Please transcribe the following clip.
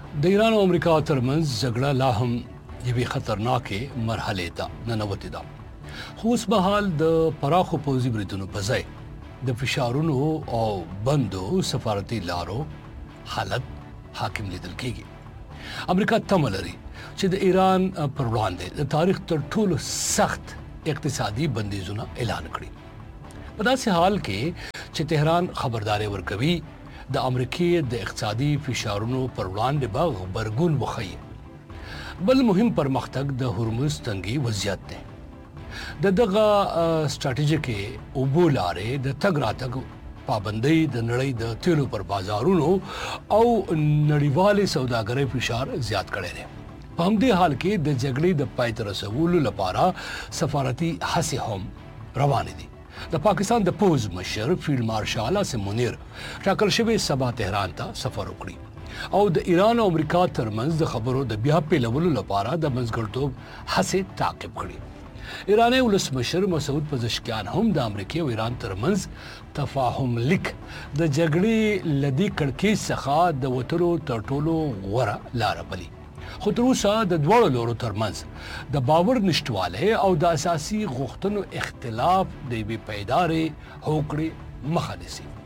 د ایران او امریکا ترمنځ جګړه لا هم یوې خطرناکې مرحلې ته ننوتې ده، خو اوس مهال د پراخو پوځي بریدونو په ځای د فشارونو او بندو سفارتي لارو حالت حاکم لیدل کېږي. امریکا تمه لري چې د ایران پر وړاندې د تاریخ تر ټولو سخت اقتصادي بندیزونه اعلان کړي. په داسې حال کې چې تهران خبرداري ورکوي د امریکې د اقتصادي فشارونو پر وړاندې به غبرګون وښیي. بل مهم پرمختګ د هرمز تنګي وضعیت دی. د دغه سټراټیژیکې اوبو لارې د تګ راتګ پابندۍ د نړۍ د تیلو پر بازارونو او نړیوالې سوداګرۍ فشار زیات کړی دی. په همدې حال کې د جګړې د پای ته رسولو لپاره سفارتي هڅې هم روانې دي. د پاکستان د پوځ مشر فیلډ مارشال عاصم منیر ټاکل شوی سبا تهران ته سفر وکړي او د ایران او امریکا ترمنځ د خبرو د بیا پیلولو لپاره د منځګړیتوب هڅې تعقیب کړي. ایرانی ولسمشر مسعود پزشکیان هم د امریکا او ایران ترمنځ تفاهم لیک د جګړې لدی کړکېچ څخه د وتلو تر ټولو غوره لاره بلي، خو تر اوسه د دواړو لورو ترمنځ د باور نشتوالی او د اساسي غوښتنو اختلاف د یوې پایدارې هوکړې مخه نیسي.